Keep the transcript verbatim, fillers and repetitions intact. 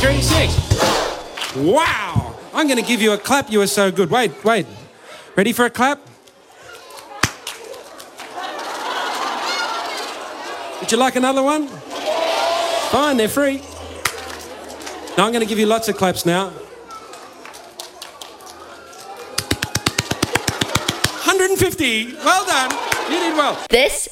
three, six. Wow. I'm going to give you a clap. You were so good. Wait, wait. Ready for a clap? Would you like another one? Fine, they're free. Now I'm going to give you lots of claps now. one hundred fifty. Well done. You did well. This